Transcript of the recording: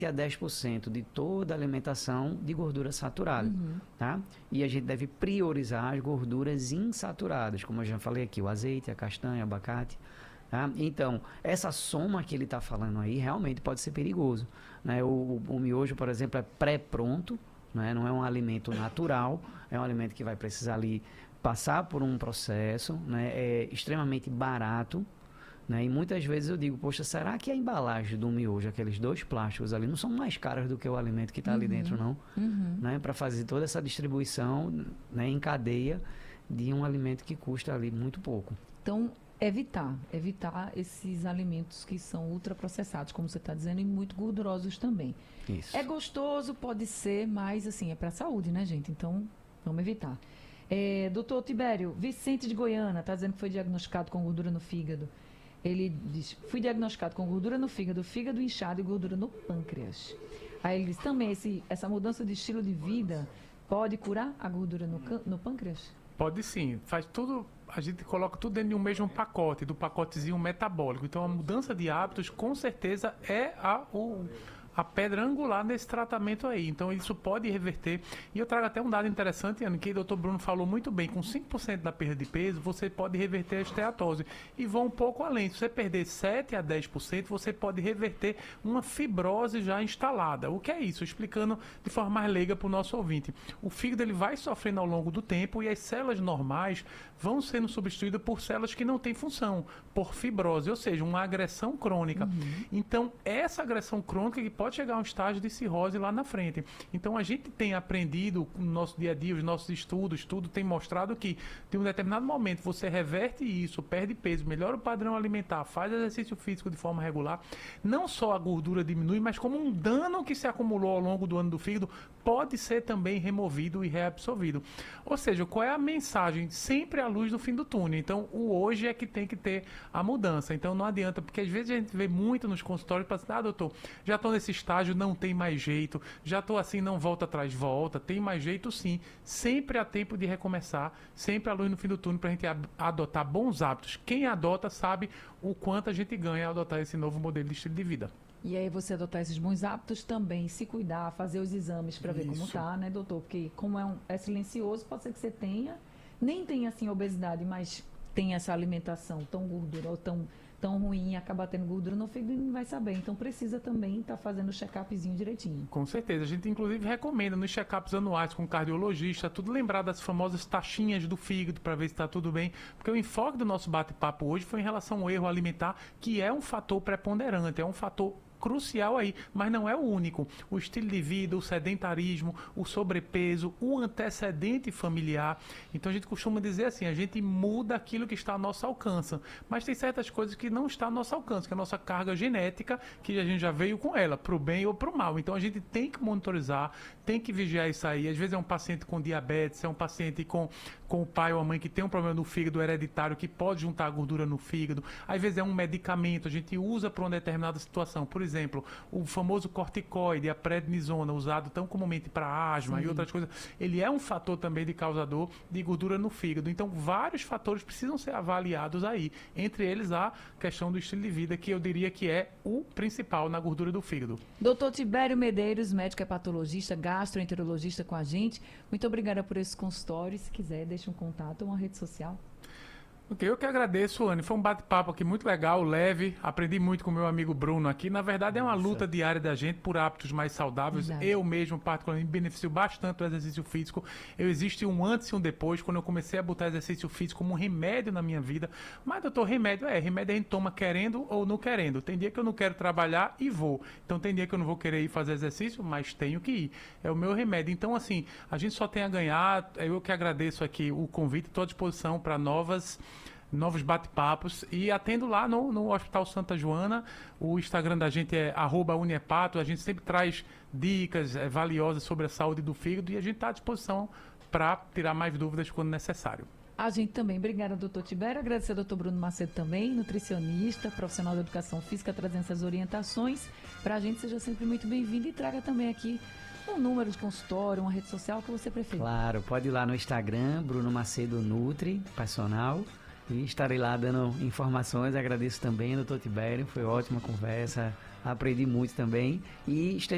a 10% de toda a alimentação de gordura saturada, tá? E a gente deve priorizar as gorduras insaturadas, como eu já falei aqui, o azeite, a castanha, o abacate, tá? Então, essa soma que ele está falando aí realmente pode ser perigoso, né? O miojo, por exemplo, é pré-pronto, né? Não é um alimento natural, é um alimento que vai precisar ali passar por um processo, né? É extremamente barato, né? E muitas vezes eu digo, poxa, será que a embalagem do miojo, aqueles 2 plásticos ali, não são mais caras do que o alimento que está ali dentro, não? Né? Para fazer toda essa distribuição, né, em cadeia de um alimento que custa ali muito pouco. Então, evitar esses alimentos que são ultraprocessados, como você está dizendo, e muito gordurosos também. Isso. É gostoso, pode ser, mas assim, é para a saúde, né, gente? Então, vamos evitar. Doutor Tibério, Vicente de Goiânia está dizendo que foi diagnosticado com gordura no fígado. Ele diz, fui diagnosticado com gordura no fígado inchado e gordura no pâncreas. Aí ele diz, também essa mudança de estilo de vida pode curar a gordura no pâncreas? Pode sim, faz tudo, a gente coloca tudo dentro de um mesmo pacote, do pacotezinho metabólico. Então a mudança de hábitos com certeza é a pedra angular nesse tratamento aí. Então isso pode reverter. E eu trago até um dado interessante, Ana, que o Dr. Bruno falou muito bem. Com 5% da perda de peso, você pode reverter a esteatose. E vão um pouco além. Se você perder 7 a 10%, você pode reverter uma fibrose já instalada. O que é isso? Explicando de forma mais leiga para o nosso ouvinte. O fígado ele vai sofrendo ao longo do tempo e as células normais vão sendo substituídas por células que não têm função, por fibrose, ou seja, uma agressão crônica. Então, essa agressão crônica que pode chegar a um estágio de cirrose lá na frente. Então, a gente tem aprendido no nosso dia a dia, os nossos estudos, tudo tem mostrado que, de um determinado momento, você reverte isso, perde peso, melhora o padrão alimentar, faz exercício físico de forma regular, não só a gordura diminui, mas como um dano que se acumulou ao longo do ano do fígado pode ser também removido e reabsorvido. Ou seja, qual é a mensagem? Sempre a luz no fim do túnel. Então, o hoje é que tem que ter a mudança. Então, não adianta, porque às vezes a gente vê muito nos consultórios, para assim, doutor, já estou nesse estágio, não tem mais jeito, já estou assim, não volta atrás, volta, tem mais jeito sim. Sempre há tempo de recomeçar, sempre a luz no fim do túnel para a gente adotar bons hábitos. Quem adota sabe o quanto a gente ganha ao adotar esse novo modelo de estilo de vida. E aí você adotar esses bons hábitos também, se cuidar, fazer os exames para ver como tá, né, doutor? Porque como é silencioso, pode ser que você nem tenha assim obesidade, mas tem essa alimentação tão gordurosa, tão ruim, acaba tendo gordura no fígado e não vai saber. Então precisa também estar fazendo o check-upzinho direitinho. Com certeza. A gente inclusive recomenda nos check-ups anuais com o cardiologista, tudo lembrar das famosas taxinhas do fígado para ver se está tudo bem. Porque o enfoque do nosso bate-papo hoje foi em relação ao erro alimentar, que é um fator preponderante, é um fator crucial aí, mas não é o único. O estilo de vida, o sedentarismo, o sobrepeso, o antecedente familiar. Então a gente costuma dizer assim, a gente muda aquilo que está ao nosso alcance, mas tem certas coisas que não está ao nosso alcance, que é a nossa carga genética, que a gente já veio com ela, para o bem ou para o mal. Então a gente tem que monitorizar, tem que vigiar isso aí. Às vezes é um paciente com diabetes, é um paciente com o pai ou a mãe que tem um problema no fígado hereditário, que pode juntar gordura no fígado. Às vezes é um medicamento, a gente usa para uma determinada situação. Por exemplo, o famoso corticoide, a prednisona, usado tão comumente para asma e outras coisas, ele é um fator também de causador de gordura no fígado. Então, vários fatores precisam ser avaliados aí. Entre eles, a questão do estilo de vida, que eu diria que é o principal na gordura do fígado. Doutor Tibério Medeiros, médico hepatologista, gastroenterologista com a gente. Muito obrigada por esse consultório. Se quiser, deixa um contato ou uma rede social. Ok, eu que agradeço, Anne. Foi um bate-papo aqui muito legal, leve. Aprendi muito com o meu amigo Bruno aqui. Na verdade, é uma luta diária da gente por hábitos mais saudáveis. Verdade. Eu mesmo, particularmente, me beneficio bastante do exercício físico. Existe um antes e um depois, quando eu comecei a botar exercício físico como um remédio na minha vida. Mas, doutor, remédio a gente toma querendo ou não querendo. Tem dia que eu não quero trabalhar e vou. Então, tem dia que eu não vou querer ir fazer exercício, mas tenho que ir. É o meu remédio. Então, assim, a gente só tem a ganhar. Eu que agradeço aqui o convite. Estou à disposição para novos bate-papos e atendo lá no Hospital Santa Joana. O Instagram da gente é @uniepato. A gente sempre traz dicas valiosas sobre a saúde do fígado e a gente está à disposição para tirar mais dúvidas quando necessário. A gente também. Obrigada, doutor Tibério. Agradecer ao doutor Bruno Macedo também, nutricionista, profissional da educação física, trazendo essas orientações. Para a gente, seja sempre muito bem-vindo e traga também aqui um número de consultório, uma rede social que você preferir. Claro, pode ir lá no Instagram, Bruno Macedo Nutri, personal, e estarei lá dando informações. Agradeço também, doutor Tibério, foi ótima conversa, aprendi muito também. E